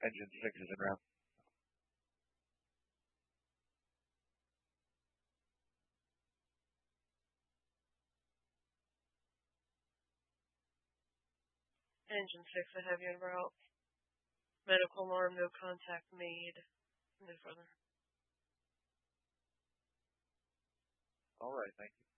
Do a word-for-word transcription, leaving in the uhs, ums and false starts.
engine six is in route. Engine six, I have you en route. Medical alarm, no contact made. No further. All right, thank you.